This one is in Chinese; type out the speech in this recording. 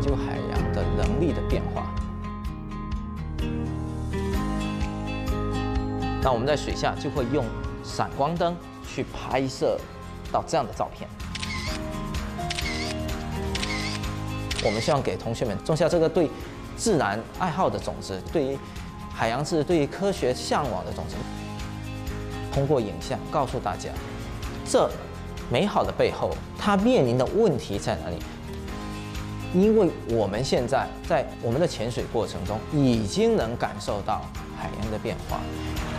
究海洋的能力的变化。那我们在水下就会用闪光灯去拍摄到这样的照片。我们希望给同学们种下这个对自然爱好的种子，对于海洋志、对于科学向往的种子。通过影像告诉大家，这美好的背后，它面临的问题在哪里？因为我们现在在我们的潜水过程中，已经能感受到海洋的变化。